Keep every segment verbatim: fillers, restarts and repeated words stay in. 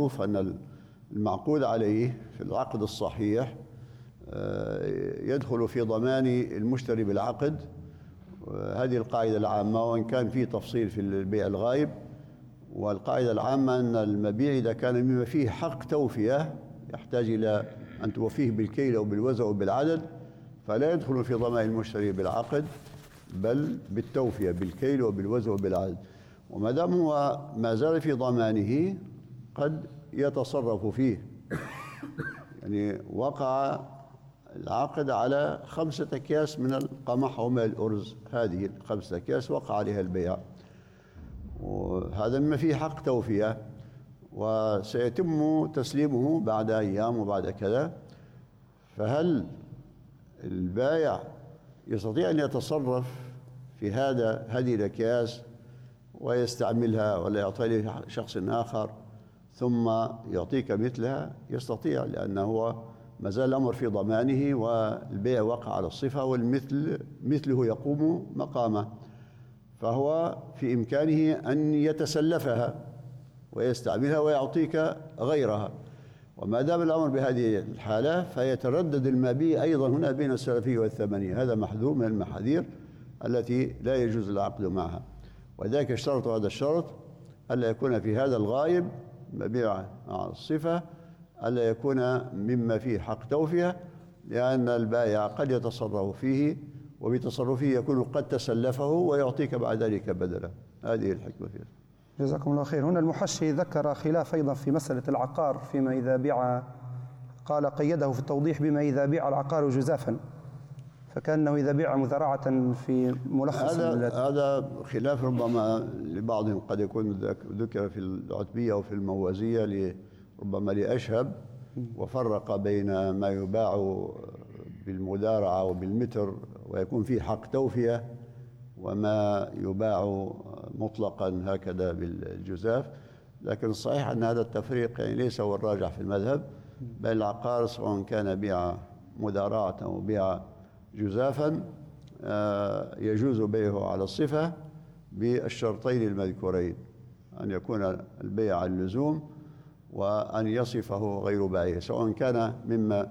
معروف أن المعقود عليه في العقد الصحيح يدخل في ضمان المشتري بالعقد. هذه القاعدة العامة، وإن كان في تفصيل في البيع الغائب. والقاعدة العامة أن المبيع إذا كان مما فيه حق توفية يحتاج إلى أن توفيه بالكيل أو بالوزن أو بالعدد، فلا يدخل في ضمان المشتري بالعقد بل بالتوفية بالكيل وبالوزن وبالعدد. وما دام هو ما زال في ضمانه قد يتصرف فيه. يعني وقع العقد على خمسة أكياس من القمح ومن الأرز، هذه الخمسة أكياس وقع عليها البيع، وهذا ما فيه حق توفية، وسيتم تسليمه بعد أيام وبعد كذا. فهل البائع يستطيع أن يتصرف في هذا هذه الأكياس ويستعملها ولا يعطيها لشخص آخر ثم يعطيك مثلها؟ يستطيع، لأنه هو ما زال الأمر في ضمانه والبيع وقع على الصفة والمثل مثله يقوم مقامه، فهو في إمكانه أن يتسلفها ويستعملها ويعطيك غيرها. وما دام الأمر بهذه الحالة فيتردد المبيع أيضا هنا بين السلفية والثمنية. هذا محذور من المحاذير التي لا يجوز العقد معها، وذلك اشترط هذا الشرط ألا يكون في هذا الغائب مبيع مع الصفة، ألا يكون مما فيه حق توفية، لأن البائع قد يتصرف فيه وبتصرفه يكون قد تسلفه ويعطيك بعد ذلك بدلا. هذه الحكمة فيها. جزاكم الله خير. هنا المحشي ذكر خلاف أيضا في مسألة العقار فيما إذا بيع، قال قيده في التوضيح بما إذا بيع العقار جزافا، فكأنه إذا بيع مزرعة في ملخص. هذا هذا خلاف ربما لبعضهم قد يكون ذكر في العتبية أو في الموازية ربما لأشهب، وفرق بين ما يباع بالمدارعة وبالمتر ويكون فيه حق توفية وما يباع مطلقا هكذا بالجزاف. لكن الصحيح أن هذا التفريق يعني ليس هو الراجح في المذهب، بل العقار سواء كان بيع مدارعة أو بيع جزافا يجوز بيعه على الصفة بالشرطين المذكورين، أن يكون البيع على اللزوم وأن يصفه غير بائع، سواء كان مما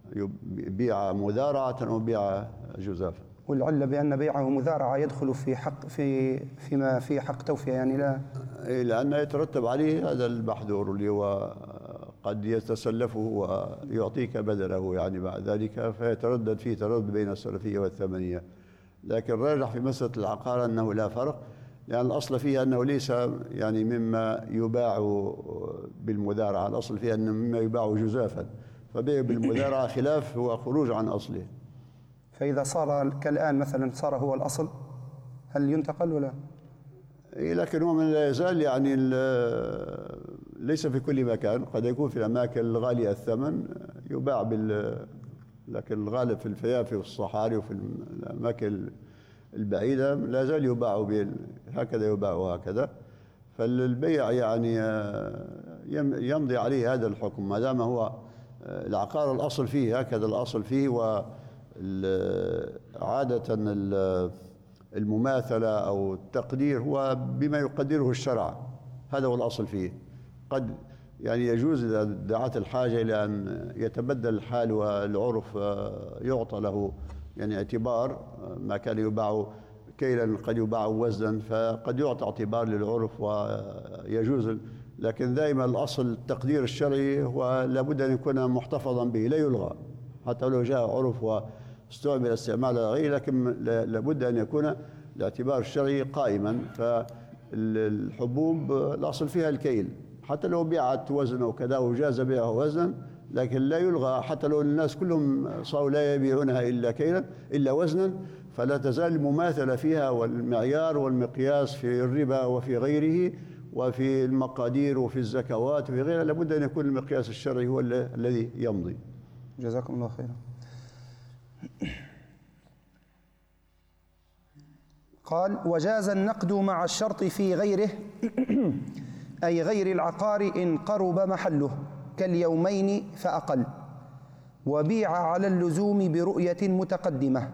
بيع مدارعة أو بيع جزافا. والعلة بأن بيعه مذارعة يدخل في حق في فيما في حق توفية، يعني لا، لأنه يترتب عليه هذا المحذور اللي هو قد يتسلفه ويعطيك بدله يعني بعد ذلك، فيتردد فيه تردد بين السلفية والثمنية. لكن الراجح في مسألة العقار أنه لا فرق، لأن الأصل فيها أنه ليس يعني مما يباع بالمدارعة، الأصل فيها أنه مما يباع جزافا، فبيع بالمدارعة خلاف هو خروج عن أصله. فإذا صار كالآن مثلا صار هو الأصل هل ينتقل ولا؟ لكن هو من لا يزال يعني ليس في كل مكان، قد يكون في الأماكن الغالية الثمن يباع بال، لكن الغالب في الفيافي والصحاري وفي الأماكن البعيدة لا يزال يباع هكذا يباع هكذا. فالبيع يعني يمضي عليه هذا الحكم ما دام هو العقار الأصل فيه هكذا، الأصل فيه. وعادة المماثلة أو التقدير هو بما يقدره الشرع، هذا هو الأصل فيه. قد يعني يجوز إذا دعت الحاجة إلى أن يتبدل الحال والعرف يعطى له يعني اعتبار، ما كان يباع كيلا قد يباع وزنا، فقد يعطى اعتبار للعرف ويجوز. لكن دائما الأصل التقدير الشرعي هو لابد أن يكون محتفظا به لا يلغى، حتى لو جاء عرف واستعمل استعمال غير، لكن لابد أن يكون الاعتبار الشرعي قائما. فالحبوب الأصل فيها الكيل، حتى لو بيعت وزن وكذا وجاز بيعها وزنا، لكن لا يلغى حتى لو الناس كلهم صاروا لا يبيعونها إلا كيلا إلا وزنا، فلا تزال المماثلة فيها والمعيار والمقياس في الربا وفي غيره وفي المقادير وفي الزكوات وفي غيرها، لابد أن يكون المقياس الشرعي هو الذي يمضي. جزاكم الله خيرا. قال: وجاز النقد مع الشرط في غيره أي غير العقار إن قرب محله كاليومين فأقل، وبيع على اللزوم برؤية متقدمة.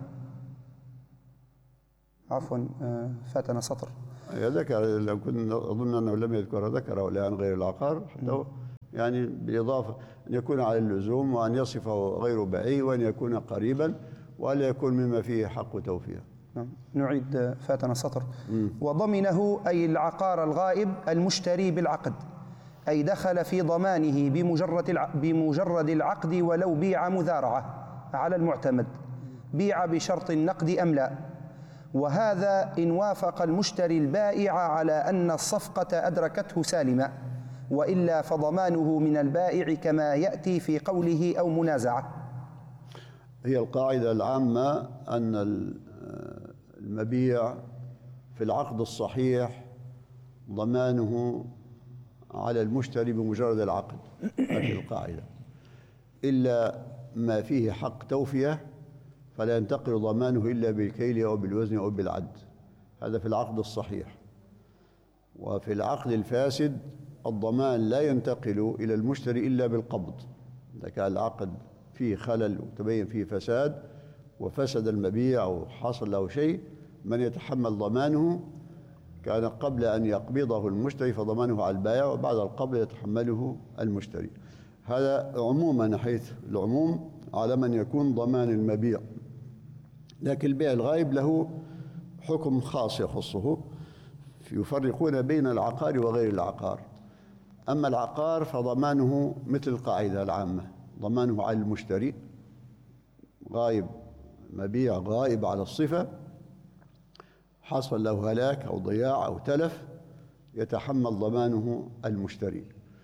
عفوا فاتنا سطر. ذكر، لو كنا أظن أنه لم يذكر ذكره لأن غير العقار حتى يعني بالإضافة أن يكون على اللزوم، وأن يصفه غير بعيد، وأن يكون قريبا، وألا يكون مما فيه حق توفية. نعيد، فاتنا سطر. وضمنه أي العقار الغائب المشتري بالعقد، أي دخل في ضمانه بمجرد بمجرد العقد ولو بيع مذارعة على المعتمد، بيع بشرط النقد أم لا. وهذا إن وافق المشتري البائع على أن الصفقة أدركته سالمة، وإلا فضمانه من البائع كما يأتي في قوله أو منازعة. هي القاعدة العامة أن المبيع في العقد الصحيح ضمانه على المشتري بمجرد العقد، هذه القاعدة، إلا ما فيه حق توفية فلا ينتقل ضمانه إلا بالكيل أو بالوزن أو بالعد. هذا في العقد الصحيح. وفي العقد الفاسد الضمان لا ينتقل إلى المشتري إلا بالقبض. إذا كان العقد فيه خلل وتبين فيه فساد وفسد المبيع أو حصل له شيء، من يتحمل ضمانه كان قبل أن يقبضه المشتري فضمانه على البائع، وبعد القبض يتحمله المشتري. هذا عموما، حيث العموم على من يكون ضمان المبيع. لكن البيع الغائب له حكم خاص يخصه، يفرقون بين العقار وغير العقار. أما العقار فضمانه مثل القاعدة العامة، ضمانه على المشتري، غائب، مبيع غائب على الصفة، حصل له هلاك أو ضياع أو تلف، يتحمل ضمانه المشتري.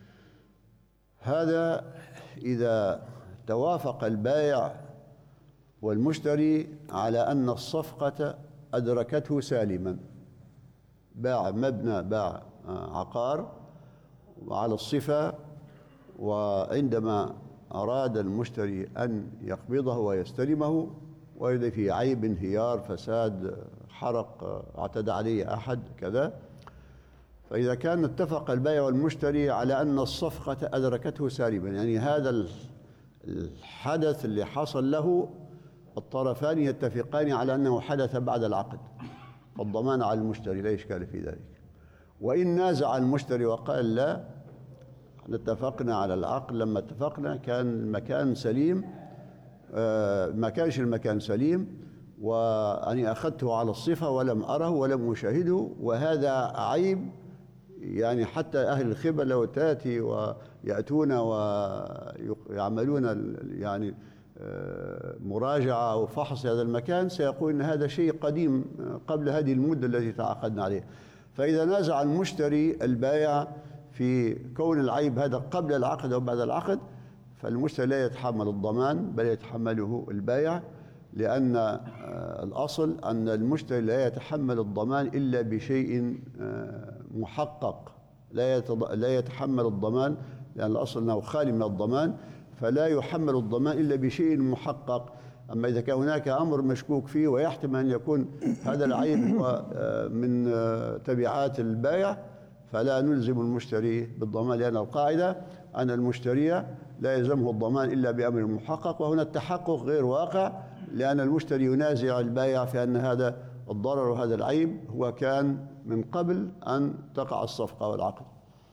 هذا إذا توافق البائع والمشتري على أن الصفقة أدركته سالما. باع مبنى، باع عقار وعلى الصفة، وعندما أراد المشتري أن يقبضه ويستلمه وإذا فيه عيب، انهيار، فساد، حرق، اعتدى عليه أحد كذا، فإذا كان اتفق البائع والمشتري على أن الصفقة أدركته سالما، يعني هذا الحدث اللي حصل له الطرفان يتفقان على أنه حدث بعد العقد، فالضمان على المشتري لا إشكال في ذلك. وإن نازع المشتري وقال لا، اتفقنا على العقد، لما اتفقنا كان المكان سليم، آه ما كانش المكان سليم، وأني أخذته على الصفة ولم أره ولم أشاهده، وهذا عيب، يعني حتى أهل الخبرة لو تأتي ويأتون ويعملون يعني مراجعة أو فحص هذا المكان سيقول أن هذا شيء قديم قبل هذه المدة التي تعاقدنا عليها. فإذا نازع المشتري البائع في كون العيب هذا قبل العقد أو بعد العقد، فالمشتري لا يتحمل الضمان بل يتحمله البائع، لأن الأصل أن المشتري لا يتحمل الضمان إلا بشيء محقق، لا لا يتحمل الضمان، لأن الأصل أنه خالي من الضمان، فلا يحمل الضمان إلا بشيء محقق. أما إذا كان هناك أمر مشكوك فيه ويحتمل أن يكون هذا العيب من تبعات البائع، فلا نلزم المشتري بالضمان، لأن القاعدة أن المشتري لا يلزمه الضمان إلا بأمر محقق، وهنا التحقق غير واقع، لأن المشتري ينازع البائع في أن هذا الضرر وهذا العيب هو كان من قبل أن تقع الصفقة والعقد.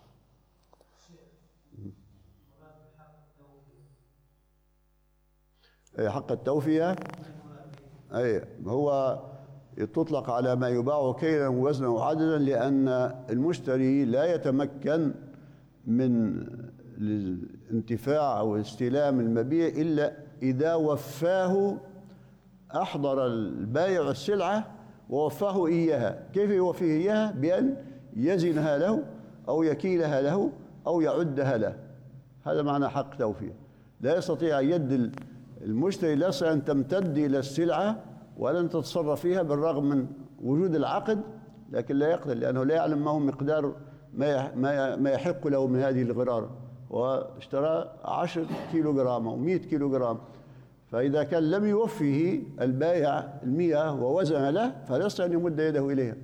حق التوفية أي هو تطلق على ما يباع كيلا ووزنا وعددا، لأن المشتري لا يتمكن من الانتفاع أو استلام المبيع إلا إذا وفاه، أحضر البائع السلعة ووفاه إياها. كيف يوفيه إياها؟ بأن يزنها له أو يكيلها له أو يعدها له. هذا معنى حق توفية. لا يستطيع يد المشتري لا يستطيع أن تمتد إلى السلعة ولن تتصرف فيها بالرغم من وجود العقد، لكن لا يقدر، لأنه لا يعلم ما هو مقدار ما يحق له من هذه الغرار. واشترى عشر كيلو جرام أو مئة كيلو جرام، فإذا كان لم يوفيه البائع المئة ووزن له فلا يستطيع أن يمد يده إليها.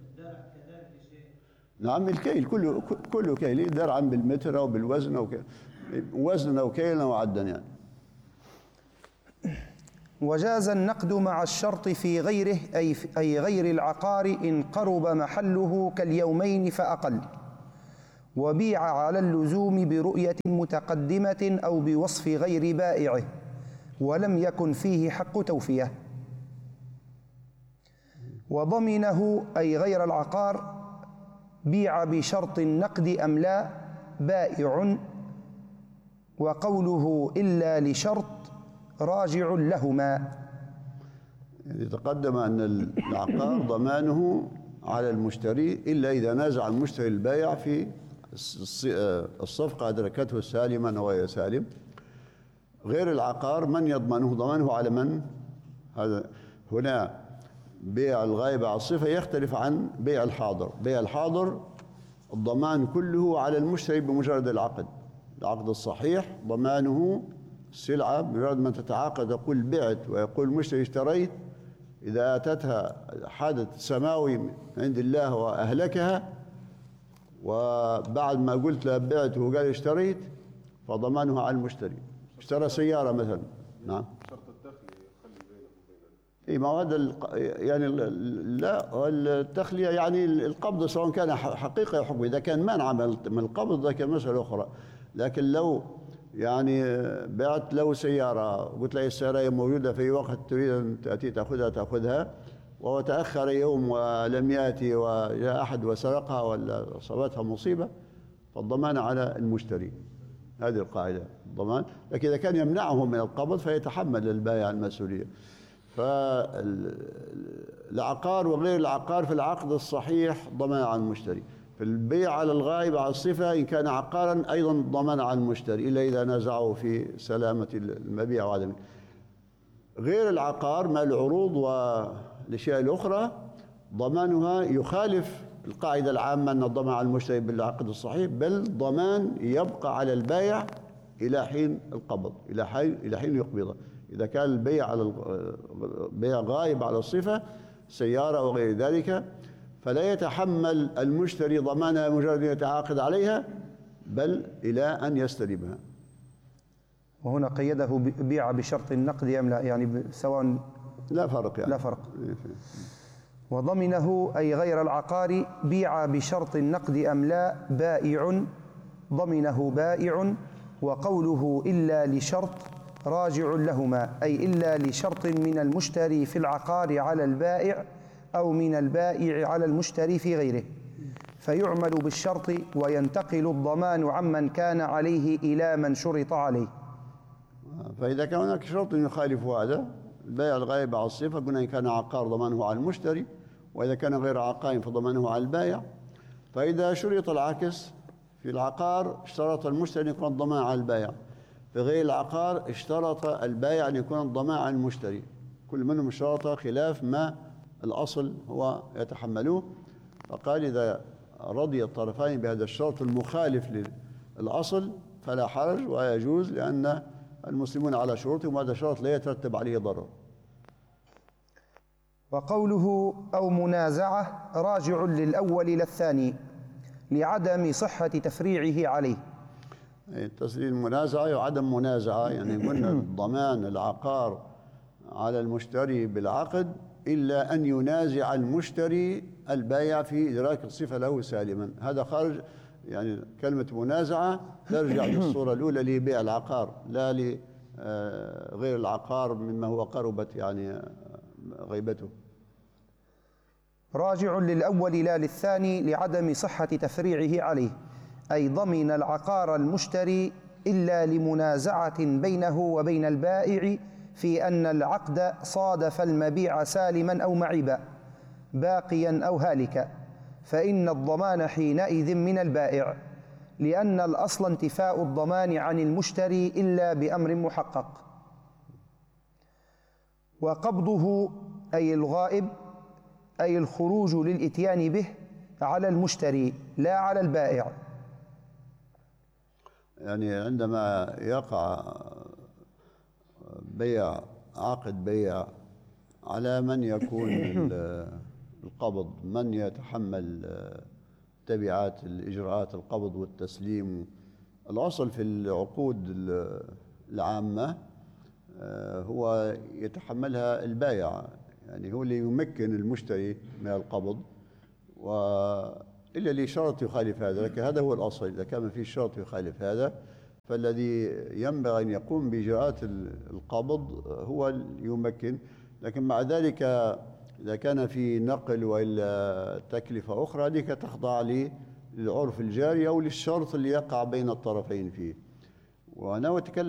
نعم، الكيل كله كله كيل، درعا بالمتر أو بالوزن أو وزنا أو كيلا أو عدا يعني. وجاز النقد مع الشرط في غيره، أي أي غير العقار إن قرب محله كاليومين فأقل. وبيع على اللزوم برؤية متقدمة أو بوصف غير بائعه ولم يكن فيه حق توفية. وضمنه أي غير العقار بيع بشرط النقد أم لا بائع، وقوله إلا لشرط راجع لهما. يعني تقدم أن العقار ضمانه على المشتري إلا إذا نازع المشتري البائع في الصفقة أدركته سالما أو غير سالم. غير العقار من يضمنه؟ ضمانه على من؟ هذا هنا بيع الغائب على الصفة يختلف عن بيع الحاضر. بيع الحاضر الضمان كله على المشتري بمجرد العقد. العقد الصحيح ضمانه السلعة بمجرد ما تتعاقد، يقول بعت ويقول المشتري اشتريت، إذا أتتها حادث سماوي عند الله وأهلكها وبعد ما قلت له بعت وقال اشتريت فضمانها على المشتري. اشترى سيارة مثلا، نعم، شرط التخلية يخلي بينه وبين اي ما هذا يعني لا التخلية يعني القبض سواء كان حقيقة أو حكم. إذا كان مانع من القبض ذاك مسألة أخرى، لكن لو يعني بعت له سيارة قلت له السيارة موجودة في وقت تريد أن تأتي تأخذها تأخذها وهو تأخر يوم ولم يأتي وجاء أحد وسرقها ولا أصابتها مصيبة، فالضمان على المشتري. هذه القاعدة الضمان. لكن إذا كان يمنعه من القبض فيتحمل البائع المسؤولية. فالعقار وغير العقار في العقد الصحيح ضمان على المشتري. في البيع على الغائب على الصفة إن كان عقارا أيضا ضمان على المشتري إلا إذا نازعه في سلامة المبيع وعدمه. غير العقار مع العروض والأشياء الأخرى ضمانها يخالف القاعدة العامة أن الضمان على المشتري بالعقد الصحيح، بل ضمان يبقى على البائع إلى حين القبض، إلى حين إلى حين يقبضه. إذا كان البيع على البيع غائب على الصفة سيارة أو غير ذلك فلا يتحمل المشتري ضمانها مجرد أن يتعاقد عليها، بل إلى أن يستلمها. وهنا قيده بيع بشرط النقد أم لا، يعني سواء لا فرق يعني. لا فرق. وضمنه أي غير العقار بيع بشرط النقد أم لا بائع، ضمنه بائع. وقوله إلا لشرط راجع لهما، أي إلا لشرط من المشتري في العقار على البائع أو من البائع على المشتري في غيره، فيعمل بالشرط وينتقل الضمان عمن كان عليه إلى من شرط عليه. فإذا كان هناك شرط يخالف هذا البيع الغائب على الصفة قلنا إن كان عقار ضمانه على المشتري، وإذا كان غير عقار فضمانه على البائع. فإذا شرط العكس في العقار اشترط المشتري أن يكون الضمان على البائع، في غير العقار اشترط البائع أن يكون الضمان على المشتري. كل منهم اشترط خلاف ما الأصل هو يتحملوه. فقال إذا رضي الطرفين بهذا الشرط المخالف للأصل فلا حرج ويجوز، لأن المسلمون على شروطهم وهذا الشرط لا يترتب عليه ضرر. وقوله أو منازعة راجع للأول للثاني لعدم صحة تفريعه عليه. تصريح المنازعة وعدم منازعة، يعني قلنا ضمان العقار على المشتري بالعقد إلا أن ينازع المشتري البائع في إدراك الصفة له سالما. هذا خارج، يعني كلمة منازعة ترجع للصورة الأولى اللي هي بيع العقار، لا لغير العقار مما هو قربت يعني غيبته. راجع للأول لا للثاني لعدم صحة تفريعه عليه، أي ضمن العقار المشتري إلا لمنازعة بينه وبين البائع في أن العقد صادف المبيع سالما أو معيبا باقيا أو هالكا، فإن الضمان حينئذ من البائع، لأن الأصل انتفاء الضمان عن المشتري إلا بأمر محقق. وقبضه أي الغائب أي الخروج للإتيان به على المشتري لا على البائع. يعني عندما يقع بيع عقد بيع على من يكون القبض، من يتحمل تبعات الإجراءات القبض والتسليم. الأصل في العقود العامة هو يتحملها البائع، يعني هو اللي يمكن المشتري من القبض، إلا لشرط يخالف هذا، لكن هذا هو الأصل. إذا كان في شرط يخالف هذا فالذي ينبغي أن يقوم بإجراءات القبض هو يمكن. لكن مع ذلك إذا كان في نقل وإلا تكلفة أخرى هذه تخضع للعرف الجاري أو للشرط اللي يقع بين الطرفين فيه. وأنا أتكلم